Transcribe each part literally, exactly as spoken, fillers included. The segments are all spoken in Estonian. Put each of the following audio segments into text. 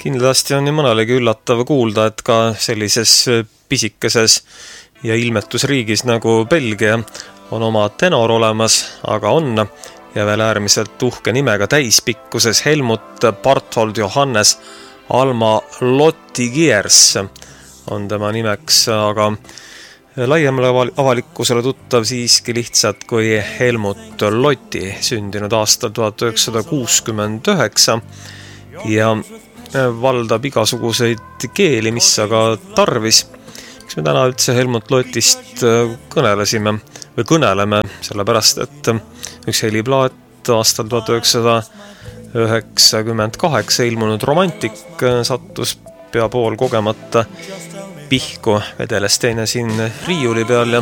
Kindlasti on nii mõnelegi üllatav kuulda, et ka sellises pisikeses ja ilmetusriigis nagu Belgia on oma tenor olemas, aga on ja veel äärmiselt uhke nimega täispikkuses Helmut Barthold Johannes Alma Lotti-Giers on tema nimeks, aga laiemale avalikkusele tuttav siiski lihtsalt kui Helmut Lotti, sündinud aastal tuhat üheksasada kuuskümmend üheksa ja valdab igasuguseid keeli, mis aga tarvis. Miks me täna üldse Helmut Lotist kõnelesime või kõneleme, sellepärast, et üks heliplaat aastal tuhat üheksasada üheksakümmend kaheksa ilmunud Romantik sattus pea pool kogemata pihku, vedeles teine siin riiuli peal ja,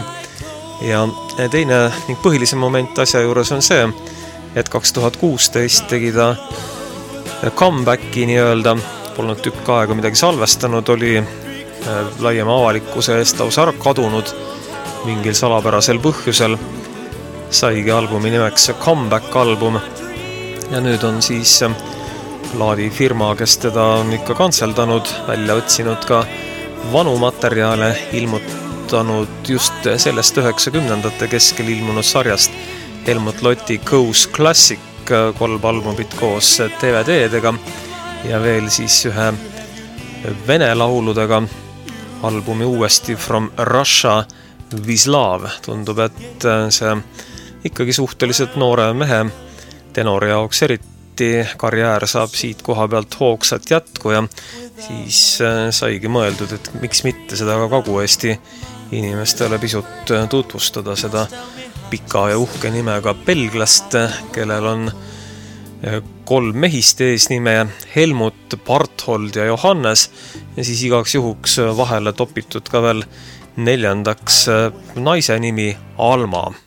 ja teine ning põhilisem moment asja juures on see, et kaks tuhat kuusteist tegi ta comebacki nii-öelda, polnud tükk aega midagi salvestanud, oli laiema avalikkuse eest lausa ära kadunud mingil salapärasel põhjusel, saigi albumi nimeks Comeback album ja nüüd on siis plaadifirma, kes teda on ikka kantseldanud, välja otsinud ka vanu materjale, ilmutanud just sellest üheksakümnendate keskel ilmunud sarjast Helmut Lotti Goes Classic, kolm albumit koos D V D-dega ja veel siis ühe vene lauludega albumi uuesti From Russia with Love. Tundub, et see ikkagi suhteliselt noore mehe tenori jaoks eriti karjäär saab siit koha pealt hoogsat jätku ja siis saigi mõeldud, et miks mitte seda ka Kagu-Eesti inimestele pisut tutvustada, seda pika ja uhke nimega belglast, kellel on kolm mehist eesnime, Helmut, Barthold ja Johannes ja siis igaks juhuks vahele topitud ka veel neljandaks naise nimi Alma.